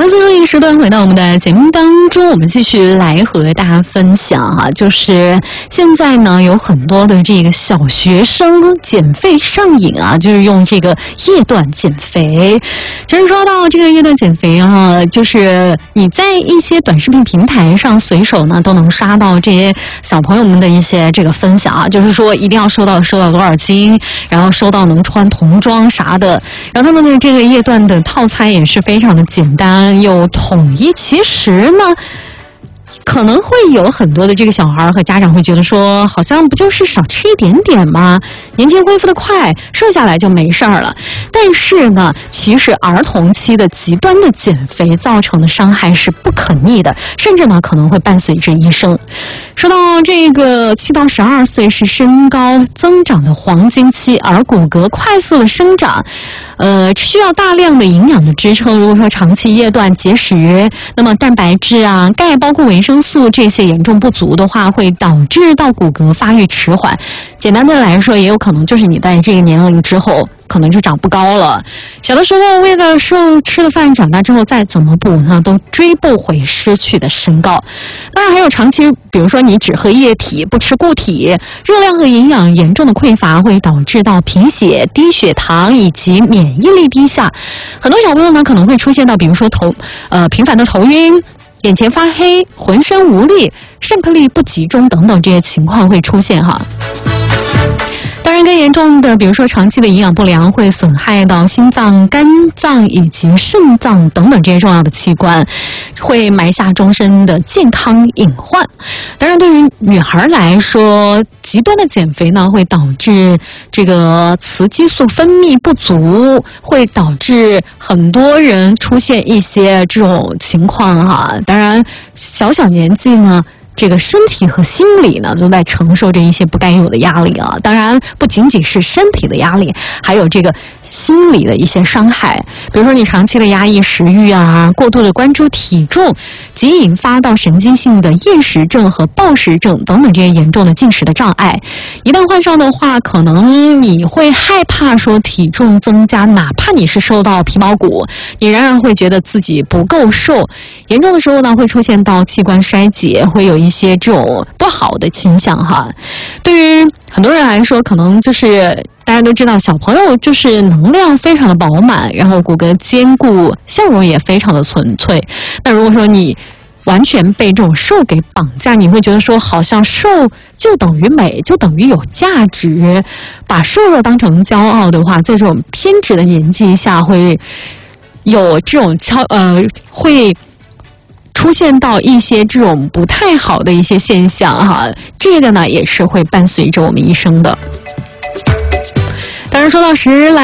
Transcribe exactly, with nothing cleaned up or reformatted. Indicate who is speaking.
Speaker 1: 的，最后一个时段回到我们的节目当中，我们继续来和大家分享啊，就是现在呢有很多的这个小学生减肥上瘾啊，就是用这个夜断减肥。其实说到这个夜断减肥啊，就是你在一些短视频平台上随手呢都能刷到这些小朋友们的一些这个分享啊，就是说一定要瘦到瘦到多少斤，然后瘦到能穿童装啥的，然后他们的这个夜断的套餐也是非常的简单又统一。其实呢可能会有很多的这个小孩和家长会觉得说，好像不就是少吃一点点吗？年轻恢复的快，瘦下来就没事儿了。但是呢，其实儿童期的极端的减肥造成的伤害是不可逆的，甚至呢可能会伴随着一生。说到这个七到十二岁是身高增长的黄金期，而骨骼快速的生长，呃，需要大量的营养的支撑。如果说长期夜断节食，那么蛋白质啊、钙，包括维生素这些严重不足的话，会导致到骨骼发育迟缓。简单的来说，也有可能就是你在这个年龄之后可能就长不高了。小的时候为了瘦吃的饭，长大之后再怎么补呢，都追不回失去的身高。当然还有长期，比如说你只喝液体不吃固体，热量和营养严重的匮乏，会导致到贫血、低血糖以及免疫力低下。很多小朋友呢可能会出现到比如说头呃频繁的头晕、眼前发黑、浑身无力、肾颗粒不集中等等这些情况会出现哈。当然更严重的，比如说长期的营养不良会损害到心脏、肝脏以及肾脏等等这些重要的器官，会埋下终身的健康隐患。当然对于女孩来说，极端的减肥呢会导致这个雌激素分泌不足，会导致很多人出现一些这种情况哈。当然小小年纪呢，这个身体和心理呢都在承受着一些不该有的压力啊。当然不仅仅是身体的压力，还有这个心理的一些伤害。比如说你长期的压抑食欲啊，过度的关注体重，即引发到神经性的厌食症和暴食症等等这些严重的进食的障碍。一旦患上的话，可能你会害怕说体重增加，哪怕你是瘦到皮包骨，你仍然会觉得自己不够瘦。严重的时候呢，会出现到器官衰竭，会有一些这种不好的倾向哈。对于很多人来说，可能就是大家都知道，小朋友就是能量非常的饱满，然后骨骼坚固，笑容也非常的纯粹。那如果说你完全被这种瘦给绑架，你会觉得说好像瘦就等于美，就等于有价值，把瘦肉当成骄傲的话，在这种偏执的年纪下，会有这种敲呃会出现到一些这种不太好的一些现象哈，这个呢也是会伴随着我们一生的。当然说到十来